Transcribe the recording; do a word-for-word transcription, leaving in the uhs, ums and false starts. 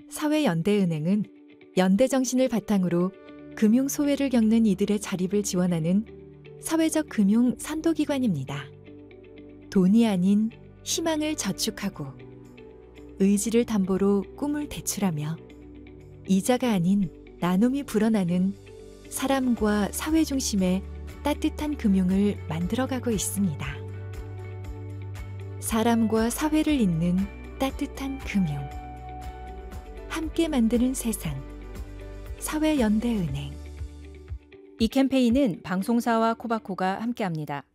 사회연대은행은 연대 정신을 바탕으로 금융 소외를 겪는 이들의 자립을 지원하는 사회적 금융 선도기관입니다. 돈이 아닌 희망을 저축하고 의지를 담보로 꿈을 대출하며 이자가 아닌 나눔이 불어나는 사람과 사회 중심의 따뜻한 금융을 만들어가고 있습니다. 사람과 사회를 잇는 따뜻한 금융. 함께 만드는 세상. 사회연대은행. 이 캠페인은 방송사와 코바코가 함께합니다.